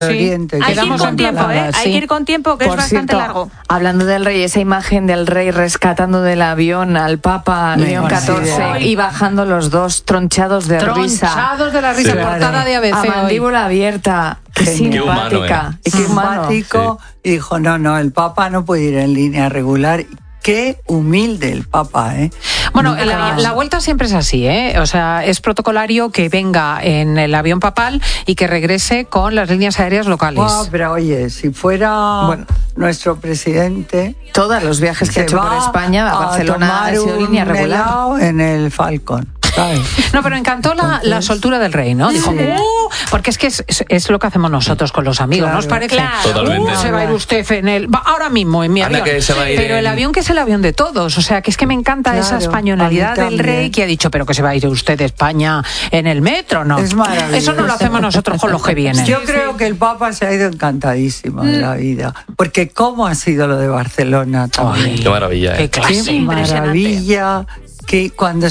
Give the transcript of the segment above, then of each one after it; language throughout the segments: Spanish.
Oriente. Hay que ir con tiempo, Hay que ir con tiempo, que Por es bastante cierto, largo. Hablando del rey, esa imagen del rey rescatando del avión al Papa León XIV y bajando los dos tronchados de risa. Tronchados de la risa, portada de ABC a hoy. mandíbula abierta. Qué simpática. Qué simpático. Y dijo, no, el Papa no puede ir en línea regular. Qué humilde el Papa, ¿eh? Bueno, la vuelta siempre es así, ¿eh? O sea, es protocolario que venga en el avión papal y que regrese con las líneas aéreas locales. Pero oye, si fuera nuestro presidente... Todos los viajes que ha hecho por España a Barcelona ha sido línea regular. En el Falcon. ¿sabes? No, pero encantó la soltura del rey, ¿no? Dijo, porque es que es lo que hacemos nosotros con los amigos, ¿no os parece? Totalmente. Se va a ir usted ahora mismo en mi avión. Pero el avión que es el avión de todos, o sea, que es que me encanta esa españolidad del rey que ha dicho, pero que se va a ir usted de España en el metro, ¿no? Es maravilloso. Eso no lo hacemos nosotros con los que vienen. Yo creo que el Papa se ha ido encantadísimo de la vida, porque cómo ha sido lo de Barcelona también. Qué maravilla, Qué clase. Qué maravilla, que cuando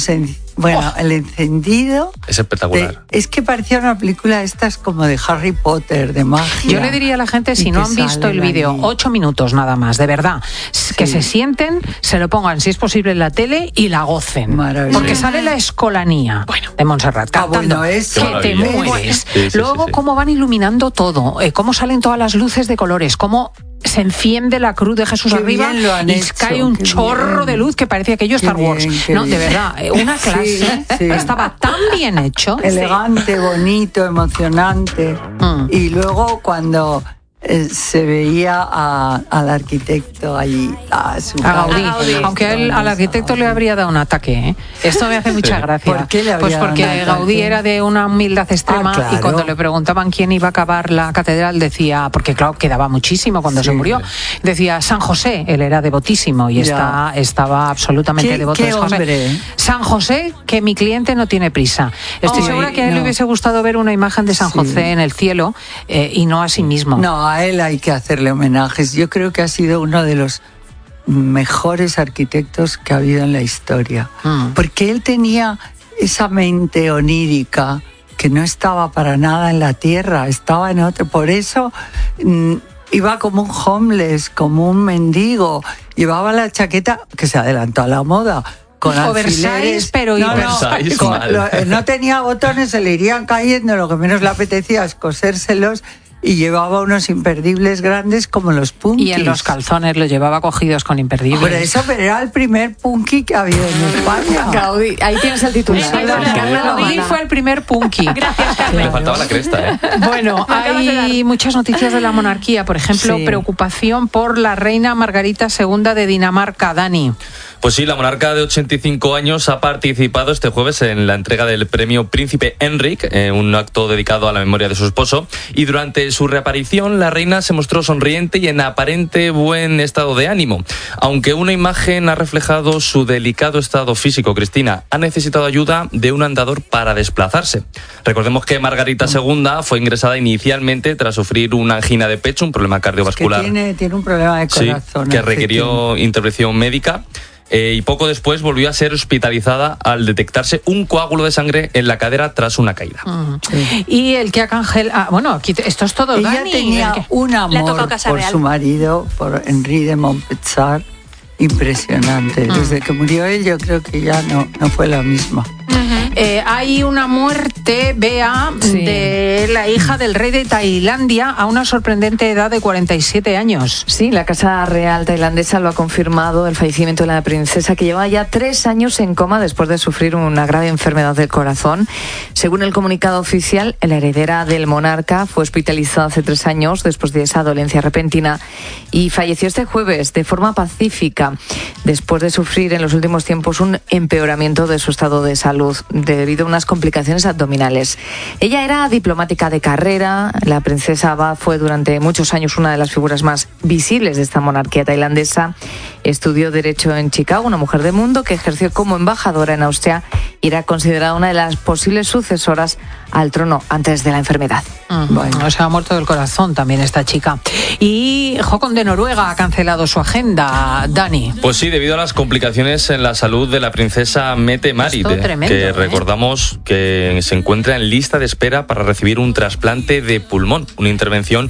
el encendido es espectacular. Es que parecía una película estas como de Harry Potter, de magia. Yo le diría a la gente, si no han visto el vídeo, 8 minutos nada más, de verdad, que se sienten, se lo pongan, si es posible, en la tele y la gocen. Porque sale la escolanía de Montserrat cantando, que te mueres. Luego, cómo van iluminando todo, cómo salen todas las luces de colores, cómo se enciende la cruz de Jesús arriba y cae un chorro de luz que parecía aquello Star Wars. No, de verdad, una clase. Estaba tan bien hecho. Elegante, bonito, emocionante. Y luego cuando se veía al arquitecto allí, a Gaudí. Aunque al arquitecto le habría dado un ataque, ¿eh? Esto me hace mucha gracia. ¿Por qué le habría pues porque dado un Gaudí ataque? era de una humildad extrema y cuando le preguntaban quién iba a acabar la catedral decía, porque claro, quedaba muchísimo cuando se murió, decía San José, él era devotísimo y estaba absolutamente devoto de José. San José, que mi cliente no tiene prisa. Estoy segura que a él le hubiese gustado ver una imagen de San José en el cielo y no a sí mismo. No, a él hay que hacerle homenajes. Yo creo que ha sido uno de los mejores arquitectos que ha habido en la historia. Porque él tenía esa mente onírica que no estaba para nada en la tierra, estaba en otro. Por eso iba como un homeless, como un mendigo. Llevaba la chaqueta que se adelantó a la moda. Con alfileres, pero no tenía botones, se le irían cayendo, lo que menos le apetecía es cosérselos. Y llevaba unos imperdibles grandes como los punkis. Y en los calzones los llevaba cogidos con imperdibles. Por eso, pero era el primer punky que había en España. Gaudí, ahí tienes el titular. Gaudí fue el primer punky. Gracias, Carmen. Le faltaba la cresta, ¿eh? Bueno, hay muchas noticias de la monarquía. Por ejemplo, preocupación por la reina Margarita II de Dinamarca. Dani. Pues sí, la monarca de 85 años ha participado este jueves en la entrega del premio Príncipe Enric, un acto dedicado a la memoria de su esposo, y durante su reaparición la reina se mostró sonriente y en aparente buen estado de ánimo. Aunque una imagen ha reflejado su delicado estado físico, Cristina ha necesitado ayuda de un andador para desplazarse. Recordemos que Margarita II fue ingresada inicialmente tras sufrir una angina de pecho, un problema cardiovascular. Tiene un problema de corazón. Sí, que requirió intervención médica. Y poco después volvió a ser hospitalizada al detectarse un coágulo de sangre en la cadera tras una caída. Y el que bueno, aquí esto es todo. Ella Dani, tenía un amor por su marido, por Henri de Montpezat, impresionante. Desde que murió él, yo creo que ya no fue la misma. Hay una muerte, Bea, de la hija del rey de Tailandia a una sorprendente edad de 47 años. Sí, la Casa Real tailandesa lo ha confirmado, el fallecimiento de la princesa, que lleva ya 3 años en coma después de sufrir una grave enfermedad del corazón. Según el comunicado oficial, la heredera del monarca fue hospitalizada hace 3 años después de esa dolencia repentina y falleció este jueves de forma pacífica, después de sufrir en los últimos tiempos un empeoramiento de su estado de salud debido a unas complicaciones abdominales. Ella era diplomática de carrera. La princesa Ba fue durante muchos años una de las figuras más visibles de esta monarquía tailandesa Estudió Derecho en Chicago, una mujer de mundo que ejerció como embajadora en Austria y era considerada una de las posibles sucesoras al trono antes de la enfermedad. Bueno, se ha muerto del corazón también esta chica. Y Håkon de Noruega ha cancelado su agenda, Dani. Pues sí, debido a las complicaciones en la salud de la princesa Mette-Marit, que recordamos que se encuentra en lista de espera para recibir un trasplante de pulmón, una intervención